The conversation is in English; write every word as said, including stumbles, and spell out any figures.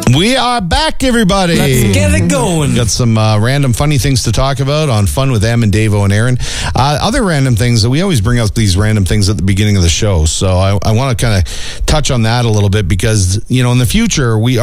We are back, everybody. Let's get it going. Got some uh, random funny things to talk about on Fun with Em and Davo and Aaron. Uh, other random things, that we always bring out these random things at the beginning of the show. So I, I want to kind of touch on that a little bit because, you know, in the future, we